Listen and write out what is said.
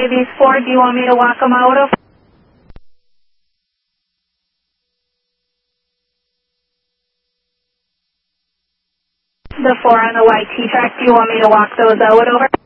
these four, do you want me to walk them out of? The four on the YT track, do you want me to walk those out over?